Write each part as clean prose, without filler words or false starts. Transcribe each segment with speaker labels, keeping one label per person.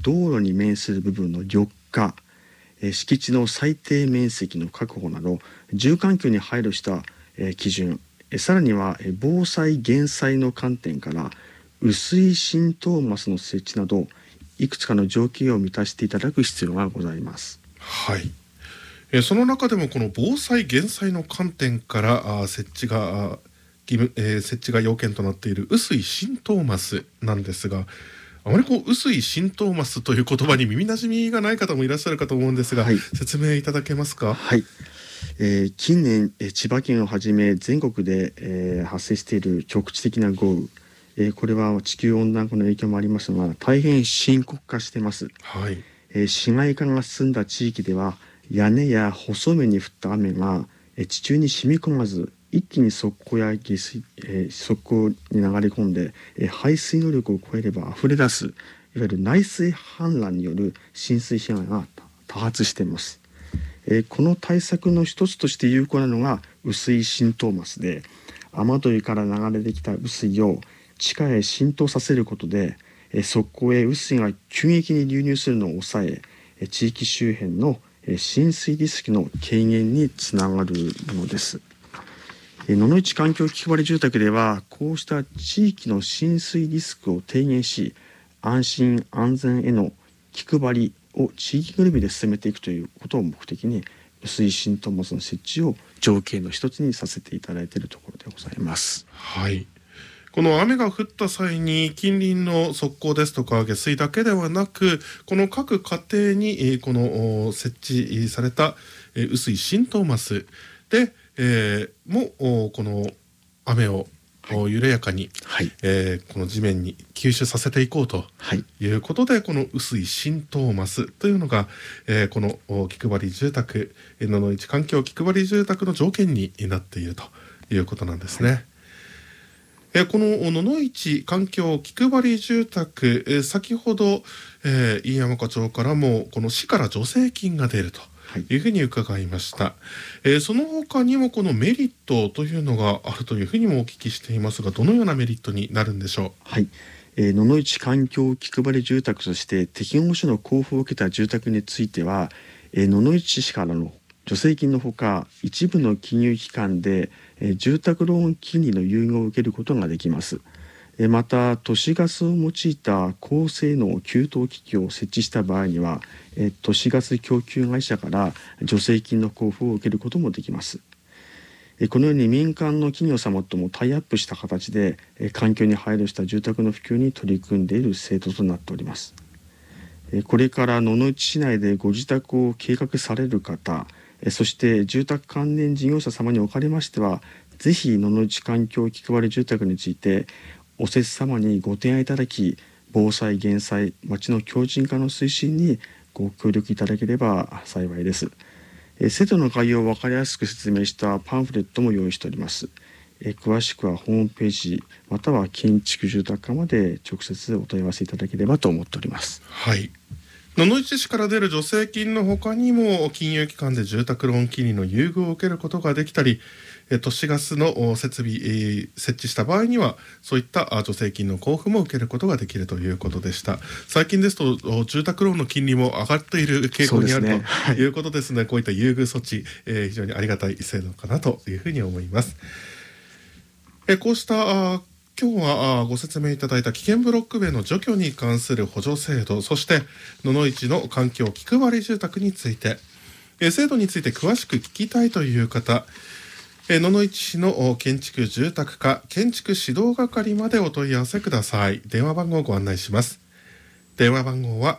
Speaker 1: 道路に面する部分の緑化、敷地の最低面積の確保など住環境に配慮した、基準、さらには、防災減災の観点から雨水浸透マスの設置などいくつかの条件を満たしていただく必要がございます。
Speaker 2: はい。その中でもこの防災減災の観点から設置が要件となっている雨水浸透マスなんですが、あまり雨水浸透マスという言葉に耳なじみがない方もいらっしゃるかと思うんですが、説明いただけますか？
Speaker 1: はい。近年、千葉県をはじめ全国で、発生している局地的な豪雨、これは地球温暖化の影響もありますが大変深刻化しています。
Speaker 2: はい。
Speaker 1: 市街化が進んだ地域では屋根や細めに降った雨が地中に染み込まず一気に側溝や下水、側溝に流れ込んで排水能力を超えれば溢れ出すいわゆる内水氾濫による浸水被害が多発しています。この対策の一つとして有効なのが雨水浸透マスで、雨どいから流れてきた雨水を地下へ浸透させることで側溝へ雨水が急激に流入するのを抑え地域周辺の浸水リスクの軽減につながるものです。野々市環境気配り住宅ではこうした地域の浸水リスクを低減し安心安全への気配りを地域ぐるみで進めていくということを目的に雨水浸透マスの設置を条件の一つにさせていただいているところでございます。
Speaker 2: はい。この雨が降った際に近隣の側溝ですとか下水だけではなく、この各家庭にこの設置された雨水浸透マスでもこの雨を緩やかに、この地面に吸収させていこうということで、この雨水浸透マスというのが、この気配り住宅、野々市環境気配り住宅の条件になっているということなんですね。この野々市環境気配り住宅、先ほど、飯山課長からもこの市から助成金が出るというふうに伺いました。その他にもこのメリットというのがあるというふうにもお聞きしていますが、どのようなメリットになるんでしょう？
Speaker 1: はい。野々市環境気配り住宅として適合書の交付を受けた住宅については、野々市市からの助成金のほか一部の金融機関で住宅ローン金利の優遇を受けることができます。また都市ガスを用いた高性能給湯機器を設置した場合には都市ガス供給会社から助成金の交付を受けることもできます。このように民間の企業様ともタイアップした形で環境に配慮した住宅の普及に取り組んでいる制度となっております。これから野々市市内でご自宅を計画される方、そして住宅関連事業者様におかれましてはぜひ野々市環境気配り住宅についてお施設様にご提案いただき、防災減災町の強靭化の推進にご協力いただければ幸いです。制度の概要を分かりやすく説明したパンフレットも用意しております。詳しくはホームページまたは建築住宅課まで直接お問い合わせいただければと思っております。
Speaker 2: はい。野々市市から出る助成金の他にも金融機関で住宅ローン金利の優遇を受けることができたり、都市ガスの設備、設置した場合にはそういった助成金の交付も受けることができるということでした。最近ですと住宅ローンの金利も上がっている傾向にあるということですので、こういった優遇措置、非常にありがたい制度かなというふうに思います。こうした今日はご説明いただいた危険ブロック塀の除去に関する補助制度、そして野々市の環境気配り住宅について、制度について詳しく聞きたいという方、野々市市の建築住宅課建築指導係までお問い合わせください。電話番号をご案内します。電話番号は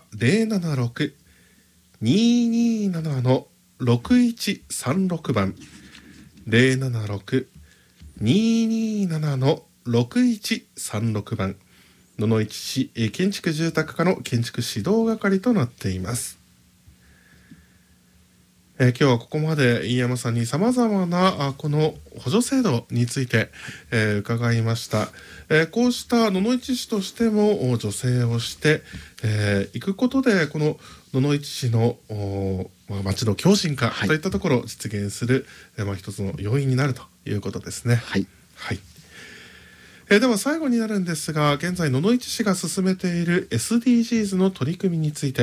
Speaker 2: 076-227-6136 番 076-227-6136 番野々市市建築住宅課の建築指導係となっています。今日はここまで飯山さんにさまざまなこの補助制度について、伺いました。こうした野々市市としても助成をしていくことで、この野々市市の町の強靭化といったところを実現する、一つの要因になるということですね。
Speaker 1: はい、
Speaker 2: はい。 では最後になるんですが、現在野々市市が進めている SDGs の取り組みについて